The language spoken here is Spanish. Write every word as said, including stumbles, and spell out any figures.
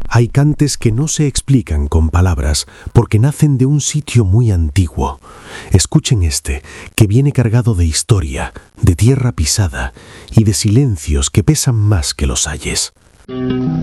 Hay cantes que no se explican con palabras porque nacen de un sitio muy antiguo. Escuchen este, que viene cargado de historia, de tierra pisada y de silencios que pesan más que los ayes.